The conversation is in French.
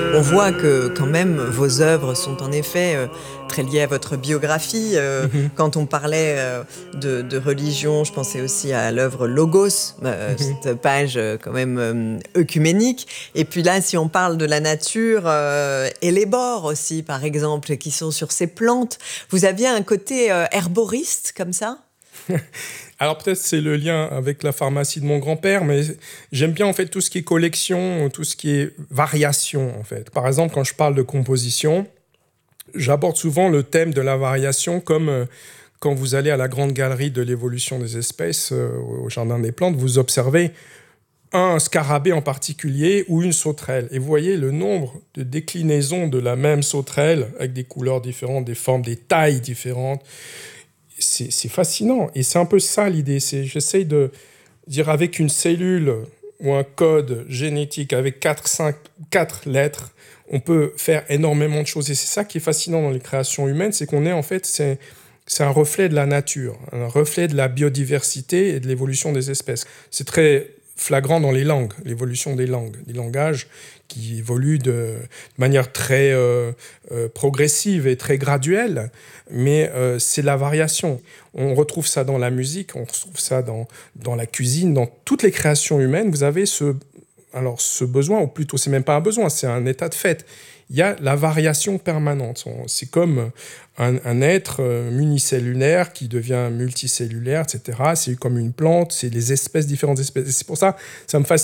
On voit que quand même vos œuvres sont en effet, très liées à votre biographie. Mmh. Quand on parlait, de religion, je pensais aussi à l'œuvre Logos, Mmh. cette page, quand même, œcuménique. Et puis là, si on parle de la nature, et les bords aussi, par exemple, qui sont sur ces plantes. Vous aviez un côté, herboriste comme ça? Alors peut-être c'est le lien avec la pharmacie de mon grand-père, mais j'aime bien en fait tout ce qui est collection, tout ce qui est variation en fait. Par exemple, quand je parle de composition, j'aborde souvent le thème de la variation comme quand vous allez à la grande galerie de l'évolution des espèces au Jardin des Plantes, vous observez un scarabée en particulier ou une sauterelle. Et vous voyez le nombre de déclinaisons de la même sauterelle avec des couleurs différentes, des formes, des tailles différentes. C'est fascinant. Et c'est un peu ça l'idée. J'essaye de dire avec une cellule ou un code génétique avec 4 lettres, on peut faire énormément de choses. Et c'est ça qui est fascinant dans les créations humaines, c'est qu'on est en fait, c'est un reflet de la nature, un reflet de la biodiversité et de l'évolution des espèces. C'est très flagrant dans les langues, l'évolution des langues, des langages qui évoluent de manière très progressive et très graduelle, mais c'est la variation. On retrouve ça dans la musique, on retrouve ça dans la cuisine, dans toutes les créations humaines. Vous avez ce besoin, ou plutôt c'est même pas un besoin, c'est un état de fait. Il y a la variation permanente. C'est comme un être municellulaire qui devient multicellulaire, etc. C'est comme une plante, c'est les espèces, différentes espèces. Et c'est pour ça, ça me fascine.